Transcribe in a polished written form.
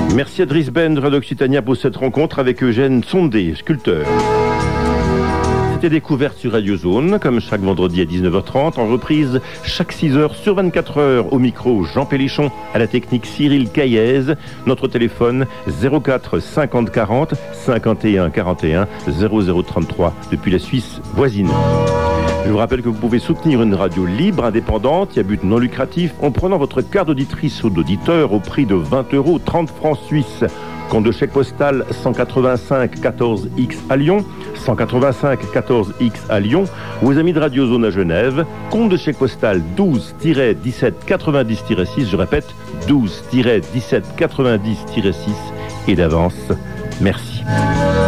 Merci à Driss Ben de Radio Occitania pour cette rencontre avec Eugène Sondé, sculpteur. C'était découverte sur Radio Zone, comme chaque vendredi à 19h30, en reprise chaque 6h sur 24h. Au micro, Jean Pélichon, à la technique Cyril Caillez. Notre téléphone 04 50 40 51 41 0033 depuis la Suisse voisine. Je vous rappelle que vous pouvez soutenir une radio libre, indépendante, à but non lucratif, en prenant votre carte d'auditrice ou d'auditeur au prix de 20 €, 30 francs suisses. Compte de chèque postal 185 14X à Lyon, 185 14X à Lyon, ou aux amis de Radio Zone à Genève, compte de chèque postal 12-17 90-6, je répète, 12-17 90-6, et d'avance, merci.